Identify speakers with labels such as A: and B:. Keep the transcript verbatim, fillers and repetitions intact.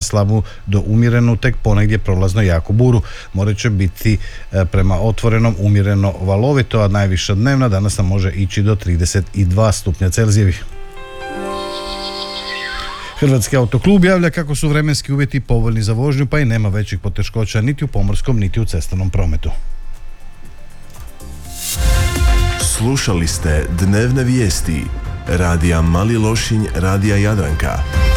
A: slabu do umjerenu, tek ponegdje prolazno jaku buru. More će biti prema otvorenom umjereno valovito, a najviša dnevna danas nam može ići do trideset dva stupnja Celzijevih. Hrvatski autoklub javlja kako su vremenski uvjeti povoljni za vožnju, pa i nema većih poteškoća niti u pomorskom niti u cestovnom prometu.
B: Slušali ste dnevne vijesti Radija Mali Lošinj, Radija Jadranka.